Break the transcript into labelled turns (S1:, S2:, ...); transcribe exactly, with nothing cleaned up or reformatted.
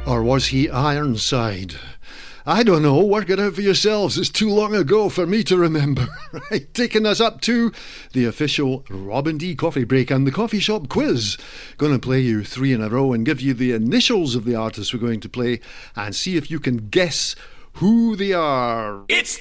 S1: Or was he Ironside? I don't know, work it out for yourselves. It's too long ago for me to remember. Right, taking us up to the official Robin D coffee break and the coffee shop quiz. Going to play you three in a row and give you the initials of the artists we're going to play and see if you can guess who they are.
S2: It's